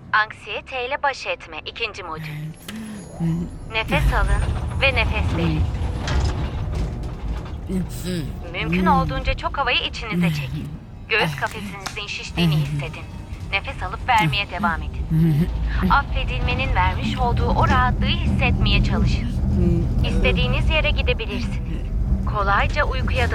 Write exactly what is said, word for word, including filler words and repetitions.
Anksiyeteyle baş etme. İkinci modül. Nefes alın ve nefes verin. Mümkün olduğunca çok havayı içinize çekin. Göğüs kafesinizin şiştiğini hissedin. Nefes alıp vermeye devam edin. Affedilmenin vermiş olduğu o rahatlığı hissetmeye çalışın. İstediğiniz yere gidebilirsiniz. Kolayca uykuya